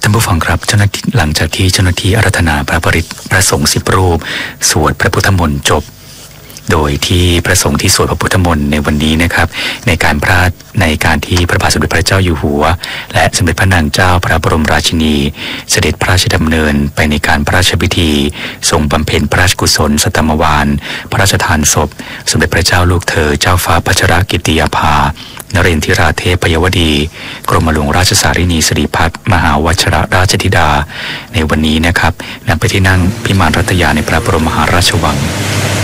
านผู้ฟังครับเจ้าหน้าที่หลังจากที่เจ้าหน้าที่อาราธนาพระปริตรพระสงฆ์10 รูปสวดพระพุทธมนต์จบโดยที่พระสงฆ์ที่สวดพระพุทธมนต์ในวันนี้นะครับในการที่พระบาทสมเด็จพระเจ้าอยู่หัวและสมเด็จพระนางเจ้าพระบรมราชินีเสด็จพระราชดำเนินไปในการพระราชพิธีทรงบำเพ็ญพระราชกุศลสัตตมวาลพระราชทานศพสมเด็จพระเจ้าลูกเธอเจ้าฟ้าพัชรกิติยาภานเรนทิราเทพยวดีกรมหลวงราชสารินีสิริพัฒน์มหาวชิรราชธิดาในวันนี้นะครับณพระที่นั่งพิมานรัตยาในพระบรมมหาราชวัง